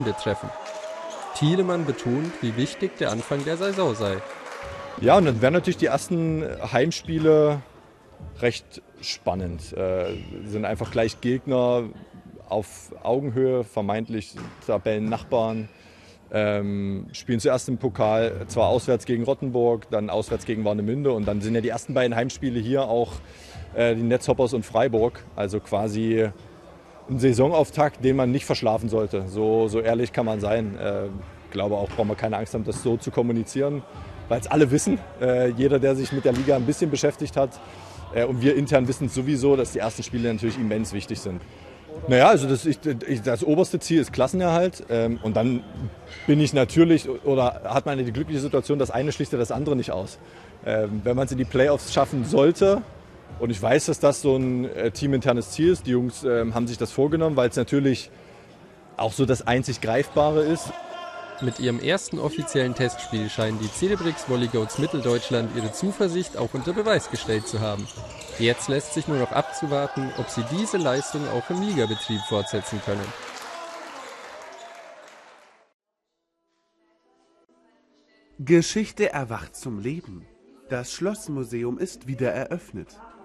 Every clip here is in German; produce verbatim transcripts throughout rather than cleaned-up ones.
treffen. Thielemann betont, wie wichtig der Anfang der Saison sei. Ja, und dann werden natürlich die ersten Heimspiele recht spannend. Äh, sind einfach gleich Gegner auf Augenhöhe, vermeintlich Tabellennachbarn. Ähm, spielen zuerst im Pokal, zwar auswärts gegen Rottenburg, dann auswärts gegen Warnemünde und dann sind ja die ersten beiden Heimspiele hier auch äh, die Netzhoppers und Freiburg. Also quasi ein Saisonauftakt, den man nicht verschlafen sollte. So, so ehrlich kann man sein. Ich äh, glaube auch, brauchen wir keine Angst haben, das so zu kommunizieren, weil es alle wissen. Äh, jeder, der sich mit der Liga ein bisschen beschäftigt hat. Äh, und wir intern wissen sowieso, dass die ersten Spiele natürlich immens wichtig sind. Naja, also das, ich, das oberste Ziel ist Klassenerhalt. Ähm, und dann bin ich natürlich, oder hat man die glückliche Situation, das eine schließt ja das andere nicht aus. Ähm, wenn man es in die Playoffs schaffen sollte, und ich weiß, dass das so ein äh, teaminternes Ziel ist, die Jungs äh, haben sich das vorgenommen, weil es natürlich auch so das einzig Greifbare ist. Mit ihrem ersten offiziellen Testspiel scheinen die Celebrix Volleygoats Mitteldeutschland ihre Zuversicht auch unter Beweis gestellt zu haben. Jetzt lässt sich nur noch abzuwarten, ob sie diese Leistung auch im Ligabetrieb fortsetzen können. Geschichte erwacht zum Leben. Das Schlossmuseum ist wieder eröffnet.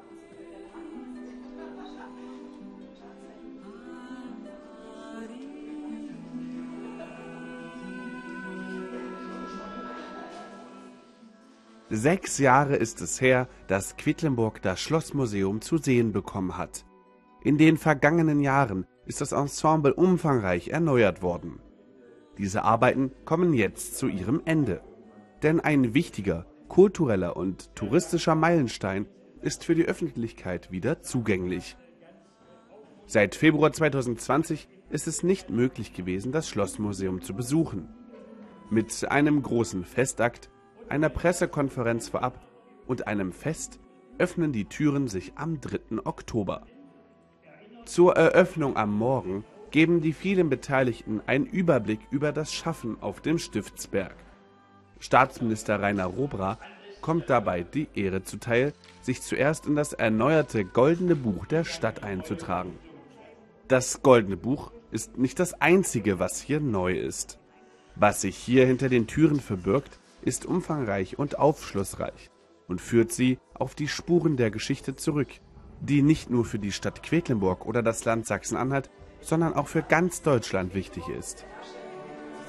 Sechs Jahre ist es her, dass Quedlinburg das Schlossmuseum zu sehen bekommen hat. In den vergangenen Jahren ist das Ensemble umfangreich erneuert worden. Diese Arbeiten kommen jetzt zu ihrem Ende. Denn ein wichtiger, kultureller und touristischer Meilenstein ist für die Öffentlichkeit wieder zugänglich. Seit Februar zweitausendzwanzig ist es nicht möglich gewesen, das Schlossmuseum zu besuchen. Mit einem großen Festakt, einer Pressekonferenz vorab und einem Fest öffnen die Türen sich am dritten Oktober. Zur Eröffnung am Morgen geben die vielen Beteiligten einen Überblick über das Schaffen auf dem Stiftsberg. Staatsminister Rainer Robra kommt dabei die Ehre zuteil, sich zuerst in das erneuerte Goldene Buch der Stadt einzutragen. Das Goldene Buch ist nicht das einzige, was hier neu ist. Was sich hier hinter den Türen verbirgt, ist umfangreich und aufschlussreich und führt sie auf die Spuren der Geschichte zurück, die nicht nur für die Stadt Quedlinburg oder das Land Sachsen-Anhalt, sondern auch für ganz Deutschland wichtig ist.